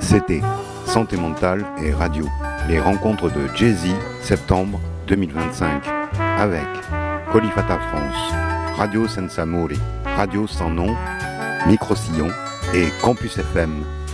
C'était Santé mentale et radio. Les rencontres de Jay-Z, septembre 2025. Avec Colifata France, Radio Senza Amore, Radio Sans Nom, Micro Sillon et Campus FM.